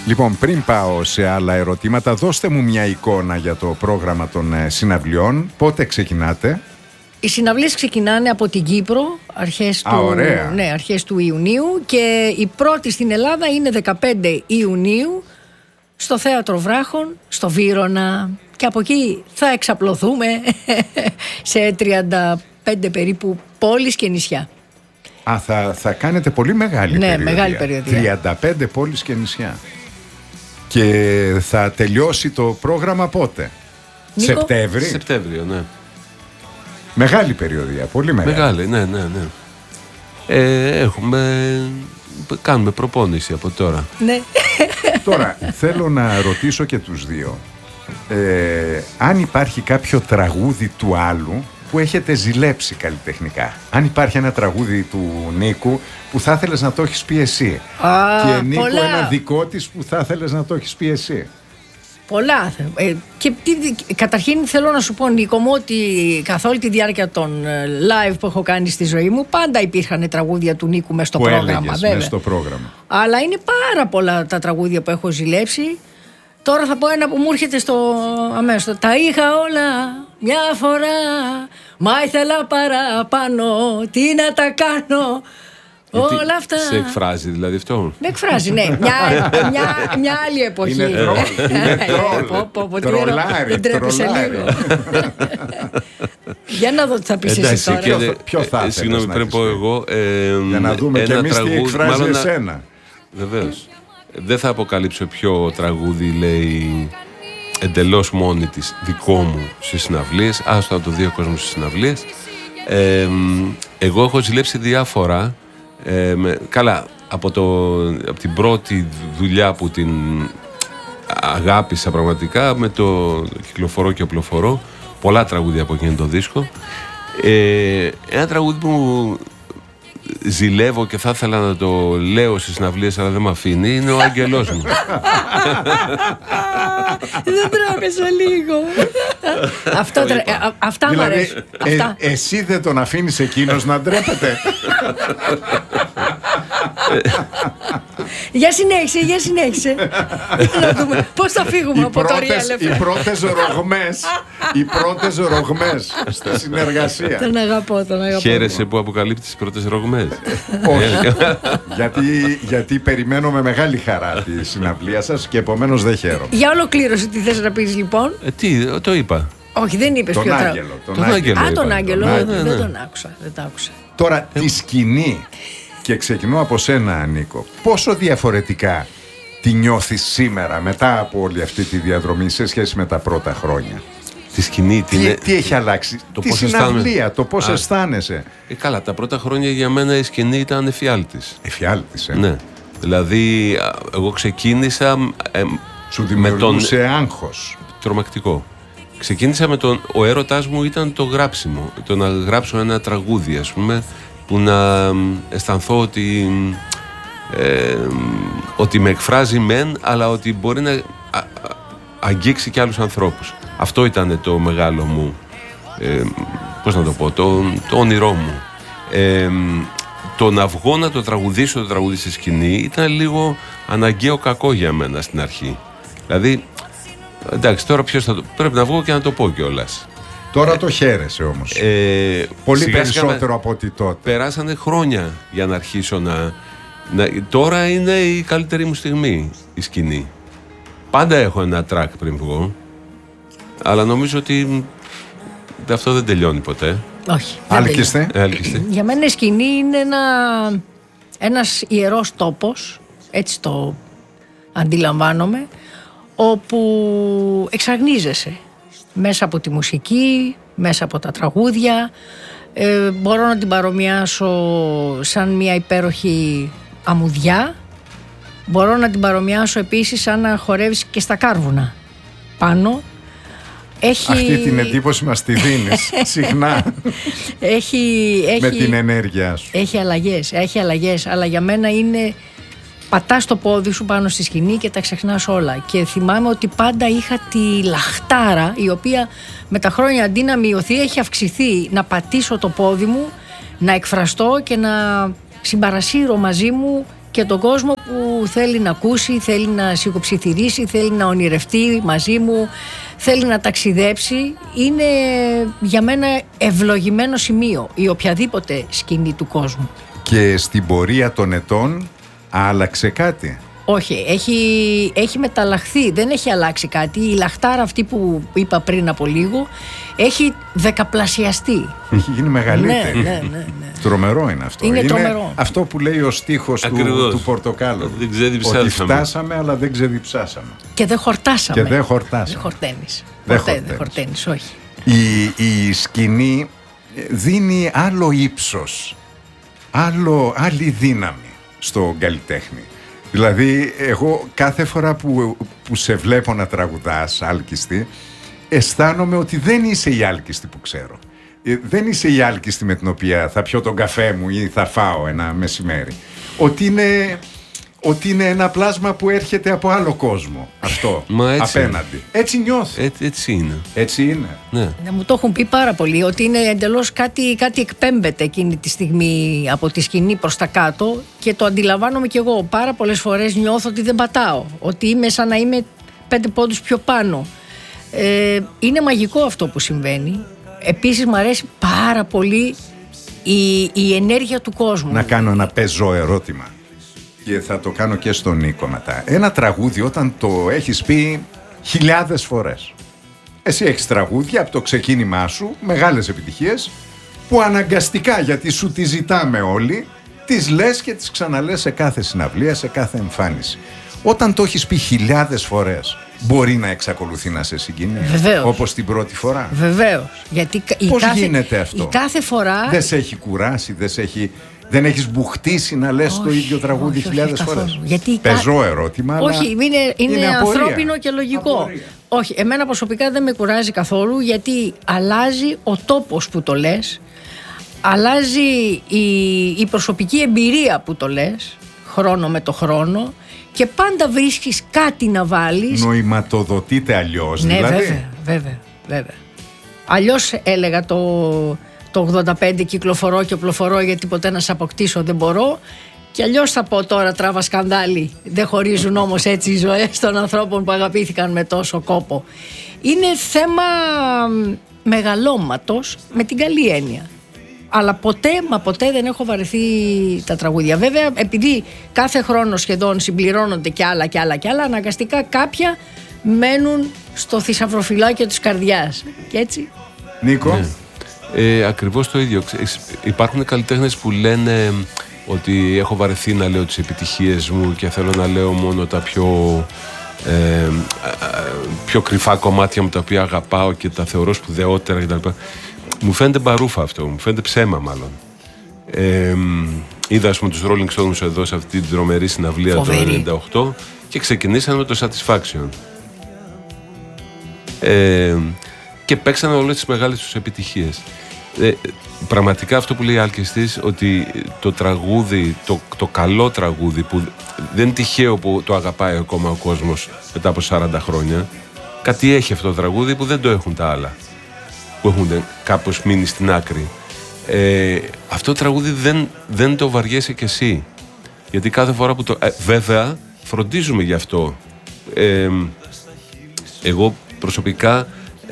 Λοιπόν, πριν πάω σε άλλα ερωτήματα, δώστε μου μια εικόνα για το πρόγραμμα των συναυλιών. Πότε ξεκινάτε? Οι συναυλίες ξεκινάνε από την Κύπρο αρχές του Ιουνίου και η πρώτη στην Ελλάδα είναι 15 Ιουνίου στο Θέατρο Βράχων, στο Βύρωνα, και από εκεί θα εξαπλωθούμε σε 35 περίπου πόλεις και νησιά. Θα κάνετε πολύ μεγάλη περιοδία. Ναι, μεγάλη περιοδία. 35 πόλεις και νησιά. Και θα τελειώσει το πρόγραμμα πότε? Νίκο? Σεπτέμβριο, ναι. Μεγάλη περιοδία, πολύ μεγάλη. Ναι. Κάνουμε προπόνηση από τώρα. Ναι. Τώρα, θέλω να ρωτήσω και τους δύο. Αν υπάρχει κάποιο τραγούδι του άλλου που έχετε ζηλέψει καλλιτεχνικά. Αν υπάρχει ένα τραγούδι του Νίκου που θα ήθελες να το έχεις πει εσύ. Και Νίκο ένα δικό της που θα ήθελες να το έχεις πει εσύ. Πολλά. Καταρχήν θέλω να σου πω, Νίκο μου, ότι καθ' όλη τη διάρκεια των live που έχω κάνει στη ζωή μου πάντα υπήρχαν τραγούδια του Νίκου μες στο πρόγραμμα. Μες στο πρόγραμμα. Αλλά είναι πάρα πολλά τα τραγούδια που έχω ζηλέψει. Τώρα θα πω ένα που μου έρχεται αμέσως. Τα είχα όλα μια φορά, μα ήθελα παραπάνω, τι να τα κάνω. Όλα αυτά. Σε εκφράζει δηλαδή αυτό? Με εκφράζει, ναι. Μια άλλη εποχή. Είναι τρόλ. Τρολάρι. Δεν τρέπεσαι λίγο. Για να δω τι θα πεις εσύ τώρα. Ποιο θα ήθελες? Συγγνώμη, πρέπει να πω εγώ. Για να δούμε και εμείς τι εκφράζει εσένα. Βεβαίως. Δεν θα αποκαλύψω ποιο τραγούδι λέει εντελώς μόνη της δικό μου στις συναυλίες. Άστο να το δει ο κόσμος στις συναυλίες. Εγώ έχω ζηλέψει διάφορα. Καλά, από την πρώτη δουλειά που την αγάπησα πραγματικά, με το κυκλοφορώ και οπλοφορώ, πολλά τραγούδια από εκείνο το δίσκο. Ένα τραγούδι που ζηλεύω και θα ήθελα να το λέω στις συναυλίες αλλά δεν με αφήνει, είναι ο Άγγελός μου. Δεν τρέπεσαι λίγο. Αυτά μου αρέσουν. Εσύ δεν τον αφήνεις εκείνος να ντρέπεται? Για συνέχισε. Να δούμε πώς θα φύγουμε από το Real FM. Οι πρώτες ρογμές στη συνεργασία. Τον αγαπώ. Χαίρεσαι που αποκαλύπτεις τις πρώτες ρογμές? Όχι. Γιατί περιμένω με μεγάλη χαρά τη συναυλία σας και επομένως δεν χαίρομαι. Για ολοκλήρωση τι θες να πεις λοιπόν? Το είπα. Όχι, δεν είπες ποιο τραγούδι. Τον Άγγελο. Δεν τον άκουσα. Τώρα τη σκηνή. Και ξεκινώ από σένα, Νίκο. Πόσο διαφορετικά τη νιώθεις σήμερα μετά από όλη αυτή τη διαδρομή σε σχέση με τα πρώτα χρόνια? Τη σκηνή, τι έχει αλλάξει? Τη συναυλία, το πώς αισθάνεσαι? Καλά, τα πρώτα χρόνια για μένα η σκηνή ήταν εφιάλτης. Εφιάλτης, Ναι. Δηλαδή, εγώ ξεκίνησα σου δημιουργούσε άγχος? Τρομακτικό. Ξεκίνησα με ο έρωτάς μου ήταν το γράψιμο. Το να γράψω ένα τραγούδι, ας πούμε, που να αισθανθώ ότι με εκφράζει μεν, αλλά ότι μπορεί να αγγίξει και άλλους ανθρώπους. Αυτό ήταν το μεγάλο μου, πώς να το πω, το όνειρό μου. Το να βγω να το τραγουδήσω το τραγούδι στη σκηνή ήταν λίγο αναγκαίο κακό για μένα στην αρχή. Δηλαδή, εντάξει, τώρα πρέπει να βγω και να το πω κιόλας. Τώρα το χαίρεσαι όμως. Πολύ περισσότερο από ότι τότε. Περάσανε χρόνια για να αρχίσω τώρα είναι η καλύτερη μου στιγμή η σκηνή. Πάντα έχω ένα track πριν βγω, αλλά νομίζω ότι αυτό δεν τελειώνει ποτέ. Όχι. Άλκηστε. Για μένα η σκηνή είναι ένας ιερός τόπος, έτσι το αντιλαμβάνομαι, όπου εξαγνίζεσαι μέσα από τη μουσική, μέσα από τα τραγούδια. Μπορώ να την παρομοιάσω σαν μια υπέροχη αμμουδιά. Μπορώ να την παρομοιάσω επίσης σαν να χορεύεις και στα κάρβουνα πάνω. Αυτή την εντύπωση μας τη δίνεις συχνά. Με την ενέργεια σου. Έχει αλλαγές, αλλά για μένα είναι πατάς το πόδι σου πάνω στη σκηνή και τα ξεχνάς όλα. Και θυμάμαι ότι πάντα είχα τη λαχτάρα, η οποία με τα χρόνια αντί να μειωθεί έχει αυξηθεί, να πατήσω το πόδι μου, να εκφραστώ και να συμπαρασύρω μαζί μου και τον κόσμο που θέλει να ακούσει, θέλει να σιγοψιθυρίσει, θέλει να ονειρευτεί μαζί μου, θέλει να ταξιδέψει. Είναι για μένα ευλογημένο σημείο η οποιαδήποτε σκηνή του κόσμου. Και στην πορεία των ετών άλλαξε κάτι? Όχι, έχει μεταλλαχθεί, δεν έχει αλλάξει κάτι. Η λαχτάρα αυτή που είπα πριν από λίγο έχει δεκαπλασιαστεί. Έχει γίνει μεγαλύτερη. Ναι. Τρομερό είναι αυτό. Είναι τρομερό. Αυτό που λέει ο στίχος του Πορτοκάλου. Ότι φτάσαμε αλλά δεν ξεδιψάσαμε. Και δεν χορτάσαμε. Και δεν χορτάσαμε. Δεν χορταίνεις. Δεν χορταίνεις, όχι. Η σκηνή δίνει άλλο ύψος, άλλη δύναμη στον καλλιτέχνη. Δηλαδή εγώ κάθε φορά που σε βλέπω να τραγουδάς άλκιστη, αισθάνομαι ότι δεν είσαι η άλκιστη που ξέρω. Δεν είσαι η άλκιστη με την οποία θα πιω τον καφέ μου ή θα φάω ένα μεσημέρι. Ότι είναι ένα πλάσμα που έρχεται από άλλο κόσμο. Αυτό απέναντι. Έτσι νιώθω. Έτσι είναι. Έτσι είναι. Ναι. Μου το έχουν πει πάρα πολύ ότι είναι εντελώς κάτι εκπέμπεται εκείνη τη στιγμή από τη σκηνή προς τα κάτω και το αντιλαμβάνομαι κι εγώ. Πάρα πολλές φορές νιώθω ότι δεν πατάω. Ότι είμαι σαν να είμαι 5 πόντους πιο πάνω. Είναι μαγικό αυτό που συμβαίνει. Επίσης μου αρέσει πάρα πολύ η ενέργεια του κόσμου. Να κάνω ένα πεζό ερώτημα. Και θα το κάνω και στον Νίκο μετά. Ένα τραγούδι όταν το έχεις πει χιλιάδες φορές. Εσύ έχεις τραγούδια από το ξεκίνημά σου, μεγάλες επιτυχίες, που αναγκαστικά, γιατί σου τις ζητάμε όλοι, τις λες και τις ξαναλες σε κάθε συναυλία, σε κάθε εμφάνιση. Όταν το έχεις πει χιλιάδες φορές, μπορεί να εξακολουθεί να σε συγκινεί? Βεβαίως. Όπως την πρώτη φορά? Βεβαίως. Γιατί πώς γίνεται αυτό? Η κάθε φορά... Δεν σε έχει κουράσει, δεν έχεις μπουχτίσει να λες το ίδιο τραγούδι χιλιάδες φορές? Πεζό ερώτημα, αλλά όχι, είναι ανθρώπινο και λογικό. Απορία. Όχι, εμένα προσωπικά δεν με κουράζει καθόλου, γιατί αλλάζει ο τόπος που το λες, αλλάζει η προσωπική εμπειρία που το λες, χρόνο με το χρόνο, και πάντα βρίσκεις κάτι να βάλεις. Νοηματοδοτείται αλλιώς, ναι, δηλαδή. Βέβαια. Αλλιώς έλεγα το 85 κυκλοφορώ και οπλοφορώ γιατί ποτέ να σε αποκτήσω δεν μπορώ, και αλλιώς θα πω τώρα τράβα σκανδάλι, δεν χωρίζουν όμως έτσι οι ζωές των ανθρώπων που αγαπήθηκαν με τόσο κόπο. Είναι θέμα μεγαλώματος με την καλή έννοια. Αλλά ποτέ δεν έχω βαρεθεί τα τραγούδια. Βέβαια, επειδή κάθε χρόνο σχεδόν συμπληρώνονται κι άλλα, αναγκαστικά κάποια μένουν στο θησαυροφυλάκιο της καρδιάς. Και έτσι. Νίκο. Ναι. Ακριβώς το ίδιο. Υπάρχουν καλλιτέχνες που λένε ότι έχω βαρεθεί να λέω τις επιτυχίες μου και θέλω να λέω μόνο τα πιο κρυφά κομμάτια μου, τα οποία αγαπάω και τα θεωρώ σπουδαιότερα κτλ. Μου φαίνεται μπαρούφα αυτό, μου φαίνεται ψέμα μάλλον. Είδα ας πούμε τους Rolling Stones εδώ σε αυτή την τρομερή συναυλία το 1998 και ξεκινήσαμε με το Satisfaction. Και παίξανε όλες τις μεγάλες τους επιτυχίες. Πραγματικά αυτό που λέει η Άλκιστης, ότι το τραγούδι, το καλό τραγούδι, που δεν είναι τυχαίο που το αγαπάει ακόμα ο κόσμος μετά από 40 χρόνια, κάτι έχει αυτό το τραγούδι που δεν το έχουν τα άλλα, που έχουν κάπως μείνει στην άκρη. Αυτό το τραγούδι δεν το βαριέσαι κι εσύ, γιατί κάθε φορά που το... βέβαια φροντίζουμε γι' αυτό. Εγώ προσωπικά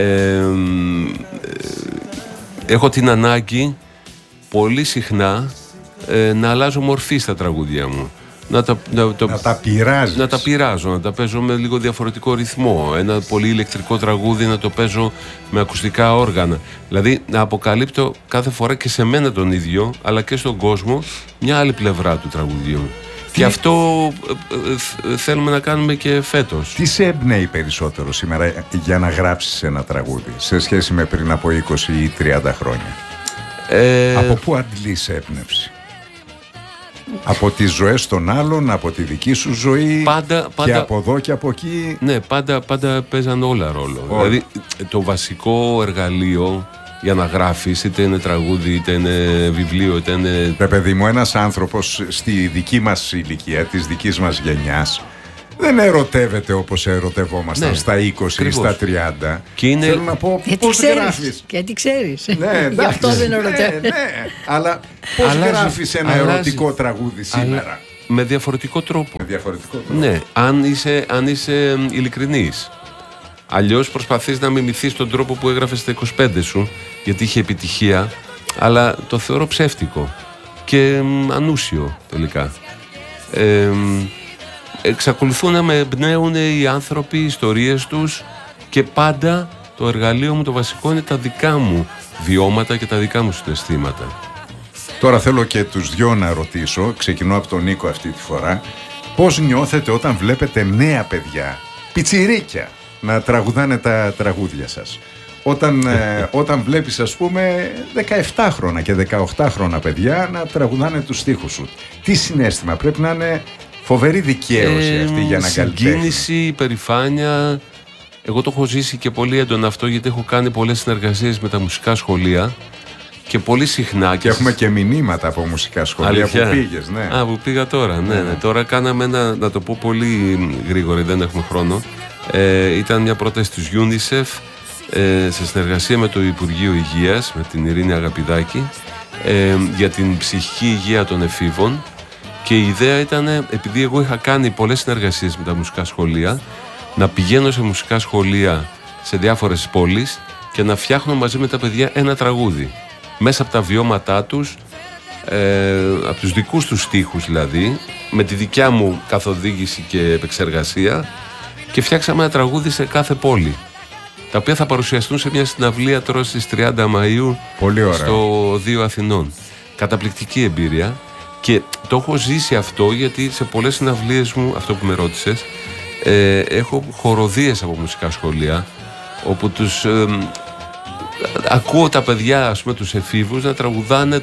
έχω την ανάγκη πολύ συχνά να αλλάζω μορφή στα τραγούδια μου. Να τα πειράζω, να τα παίζω με λίγο διαφορετικό ρυθμό. Ένα πολύ ηλεκτρικό τραγούδι να το παίζω με ακουστικά όργανα. Δηλαδή να αποκαλύπτω κάθε φορά και σε μένα τον ίδιο, αλλά και στον κόσμο, μια άλλη πλευρά του τραγουδιού. Και αυτό θέλουμε να κάνουμε και φέτος. Τι σε εμπνέει περισσότερο σήμερα για να γράψεις ένα τραγούδι, σε σχέση με πριν από 20 ή 30 χρόνια? Από πού αντλείς έμπνευση? Από τις ζωές των άλλων, από τη δική σου ζωή, πάντα, και από εδώ και από εκεί? Ναι, πάντα παίζαν όλα ρόλο. Δηλαδή το βασικό εργαλείο για να γράφεις, είτε είναι τραγούδι, είτε είναι βιβλίο, είτε είναι... Ρε παιδί μου, ένας άνθρωπος στη δική μας ηλικία, της δικής μας γενιάς, δεν ερωτεύεται όπως ερωτευόμασταν στα 20 ή στα 30. Και είναι... Θέλω να πω, πώς γράφεις? Γιατί ξέρεις. Ναι, γι' αυτό δεν ερωτεύεται. Ναι, αλλά πώς γράφεις ένα ερωτικό τραγούδι σήμερα? με διαφορετικό τρόπο. Με διαφορετικό τρόπο. Ναι, αν είσαι ειλικρινής. Αλλιώς προσπαθείς να μιμηθείς τον τρόπο που έγραφες στα 25 σου, γιατί είχε επιτυχία, αλλά το θεωρώ ψεύτικο και ανούσιο τελικά. Εξακολουθούν να με εμπνέουν οι άνθρωποι, οι ιστορίες τους, και πάντα το εργαλείο μου το βασικό είναι τα δικά μου βιώματα και τα δικά μου συναισθήματα. Τώρα θέλω και τους δυο να ρωτήσω, ξεκινώ από τον Νίκο αυτή τη φορά, πώς νιώθετε όταν βλέπετε νέα παιδιά, πιτσιρίκια, να τραγουδάνε τα τραγούδια σας? Όταν βλέπεις, ας πούμε, 17χρονα και 18χρονα παιδιά να τραγουδάνε τους στίχους σου, τι συναίσθημα? Πρέπει να είναι φοβερή δικαίωση αυτή για να καλλιτέχνη. Συγκίνηση, υπερηφάνεια. Εγώ το έχω ζήσει και πολύ έντονα αυτό, γιατί έχω κάνει πολλές συνεργασίες με τα μουσικά σχολεία και πολύ συχνά. Και έχουμε και μηνύματα από μουσικά σχολεία. Αλήθεια? Που πήγες, ναι. Που πήγα τώρα, ναι. Τώρα κάναμε να το πω πολύ γρήγορα, δεν έχουμε χρόνο. Ήταν μια πρόταση της UNICEF σε συνεργασία με το Υπουργείο Υγείας, με την Ειρήνη Αγαπηδάκη, για την ψυχική υγεία των εφήβων. Και η ιδέα ήταν, επειδή εγώ είχα κάνει πολλές συνεργασίες με τα μουσικά σχολεία, να πηγαίνω σε μουσικά σχολεία σε διάφορες πόλεις και να φτιάχνω μαζί με τα παιδιά ένα τραγούδι. Μέσα από τα βιώματά τους, από τους δικούς τους στίχους δηλαδή, με τη δικιά μου καθοδήγηση και επεξεργασία, και φτιάξαμε ένα τραγούδι σε κάθε πόλη, τα οποία θα παρουσιαστούν σε μια συναυλία τώρα στις 30 Μαΐου στο Δίο Αθηνών. Καταπληκτική εμπειρία. Και το έχω ζήσει αυτό, γιατί σε πολλές συναυλίες μου, αυτό που με ρώτησες, έχω χοροδίες από μουσικά σχολεία, όπου ακούω τα παιδιά, ας πούμε, τους εφήβους να τραγουδάνε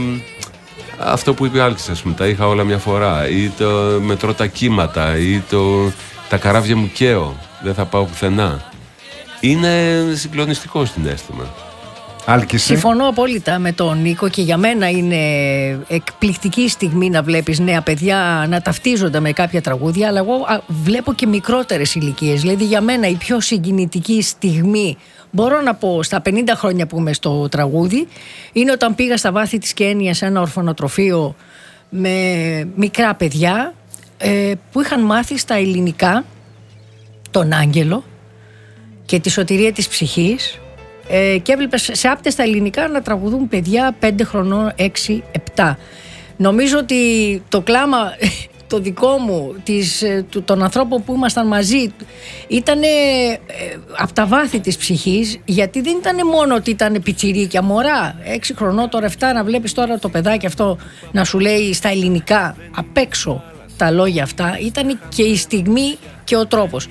αυτό που είπε ο Άλκης, ας πούμε, τα είχα όλα μια φορά, ή το μετρώ τα κύματα, ή τα καράβια μου καίω, δεν θα πάω πουθενά. Είναι συγκλονιστικό συναίσθημα. Άλκησε. Συμφωνώ απόλυτα με τον Νίκο, και για μένα είναι εκπληκτική στιγμή να βλέπεις νέα παιδιά να ταυτίζονται με κάποια τραγούδια, αλλά εγώ βλέπω και μικρότερες ηλικίες. Δηλαδή για μένα η πιο συγκινητική στιγμή, μπορώ να πω, στα 50 χρόνια που είμαι στο τραγούδι, είναι όταν πήγα στα βάθη της Κένιας σε ένα ορφανοτροφείο με μικρά παιδιά που είχαν μάθει στα ελληνικά τον Άγγελο και τη σωτηρία της ψυχής, και έβλεπες σε άπτες τα ελληνικά να τραγουδούν παιδιά 5 χρονών, 6, 7. Νομίζω ότι το κλάμα το δικό μου, των ανθρώπων που ήμασταν μαζί, ήταν από τα βάθη της ψυχής, γιατί δεν ήταν μόνο ότι ήταν πιτσιρίκια, μωρά 6 χρονών, τώρα 7, να βλέπεις τώρα το παιδάκι αυτό να σου λέει στα ελληνικά απ' έξω τα λόγια αυτά. Ήταν και η στιγμή και ο τρόπος.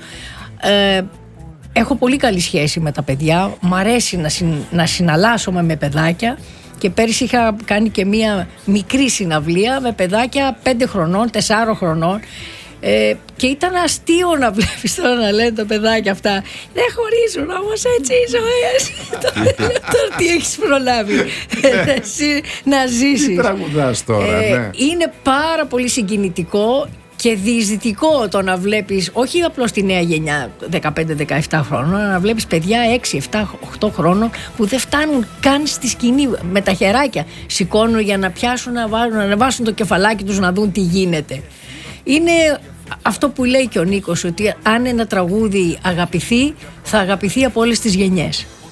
Έχω πολύ καλή σχέση με τα παιδιά. Μ' αρέσει να συναλλάσσομαι με παιδάκια, και πέρυσι είχα κάνει και μία μικρή συναυλία με παιδάκια 5 χρονών, 4 χρονών, και ήταν αστείο να βλέπεις τώρα να λένε τα παιδάκια αυτά, δεν χωρίζουν όμως έτσι οι ζωές. Τώρα τι έχεις προλάβει να ζήσεις? Τι τραγουδάς τώρα? Ναι. Είναι πάρα πολύ συγκινητικό και διεισδυτικό το να βλέπεις, όχι απλώς τη νέα γενιά 15-17 χρόνων, να βλέπεις παιδιά 6, 7, 8 χρόνων που δεν φτάνουν καν στη σκηνή, με τα χεράκια σηκώνουν για να πιάσουν, να ανεβάσουν το κεφαλάκι τους, να δουν τι γίνεται. Είναι αυτό που λέει και ο Νίκος, ότι αν ένα τραγούδι αγαπηθεί, θα αγαπηθεί από όλες τις γενιές.